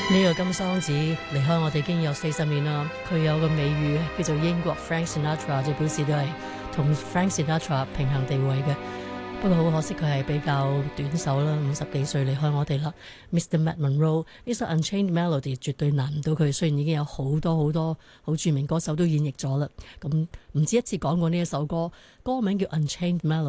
呢個金桑子離開我哋已經有40年啦，佢有個美譽叫做英國 Frank Sinatra， 就表示都係同 Frank Sinatra 平衡地位嘅。不過好可惜佢係比較短壽啦，50幾歲離開我哋啦。Mr. Matt Monro 呢首 Unchained Melody 絕對難唔到佢，雖然已經有好多好著名歌手都演繹咗啦。咁唔止一次講過呢一首歌，歌名叫 Unchained Melody。